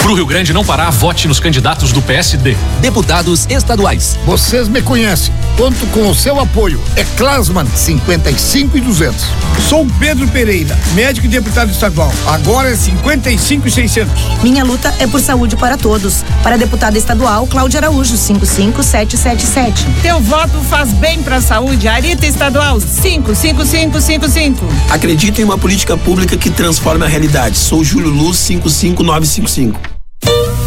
Pro Rio Grande não parar, vote nos candidatos do PSD. Deputados estaduais. Vocês me conhecem. Conto com o seu apoio. É Klasman 55,200. Sou Pedro Pereira, médico e deputado estadual. Agora é 55,600. Minha luta é por saúde para todos. Para deputada estadual, Cláudia Araújo, 55777. Teu voto faz bem para a saúde. Arita Estadual, 55555. Acredito em uma política pública que transforma a realidade. Sou Júlio Luz, 55955.